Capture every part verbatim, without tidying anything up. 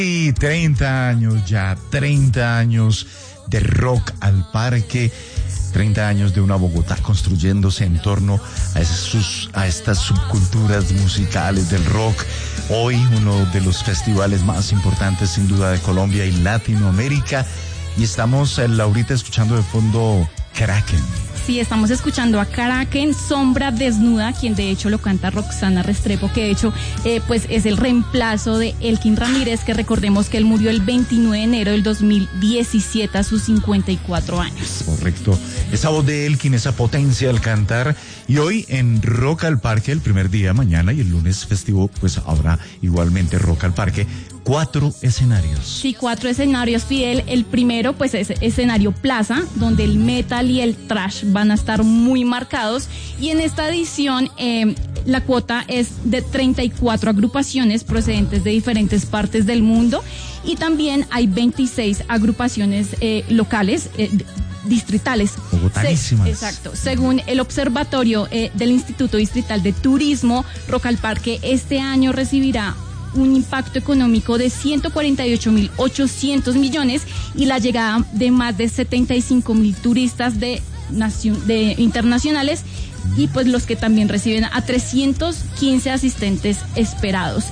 Y treinta años ya, treinta años de Rock al Parque, treinta años de una Bogotá construyéndose en torno a, esos, a estas subculturas musicales del rock. Hoy uno de los festivales más importantes sin duda de Colombia y Latinoamérica. Y estamos, eh, Laurita, escuchando de fondo Kraken. Sí, estamos escuchando a Kraken, Sombra Desnuda, quien de hecho lo canta Roxana Restrepo, que de hecho eh, pues es el reemplazo de Elkin Ramírez, que recordemos que él murió el veintinueve de enero del dos mil diecisiete a sus cincuenta y cuatro años. Correcto. Esa voz de Elkin, esa potencia al cantar. Y hoy en Rock al Parque, el primer día, mañana y el lunes festivo, pues habrá igualmente Rock al Parque. Cuatro escenarios. Sí, cuatro escenarios, Fidel. El primero, pues, es escenario plaza, donde el metal y el thrash van a estar muy marcados. Y en esta edición, eh, la cuota es de treinta y cuatro agrupaciones procedentes de diferentes partes del mundo. Y también hay veintiséis agrupaciones eh, locales, eh, distritales. Bogotanísimas. Se, exacto. Según el observatorio eh, del Instituto Distrital de Turismo, Rock al Parque este año recibirá un impacto económico de ciento cuarenta y ocho mil ochocientos millones y la llegada de más de setenta y cinco mil turistas de, nacion, de internacionales, y pues los que también reciben a trescientos quince asistentes esperados.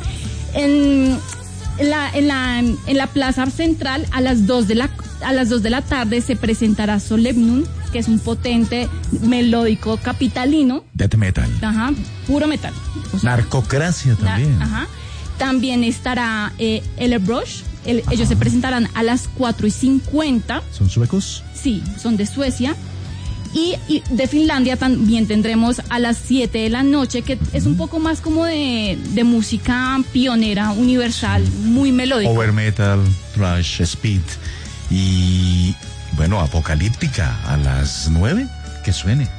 En, en, la, en, la, en la plaza central a las dos de la a las dos de la tarde se presentará Solemnum, que es un potente melódico capitalino. Death metal. Ajá, puro metal. O sea, Narcocracia también. Na, ajá. También estará eh, Ellerbrush. El, ellos se presentarán a las cuatro y cincuenta. ¿Son suecos? Sí, son de Suecia. Y, y de Finlandia también tendremos a las siete de la noche, que es un poco más como de, de música pionera, universal, muy melódica. Power metal, thrash, speed y, bueno, apocalíptica a las nueve. Que suene.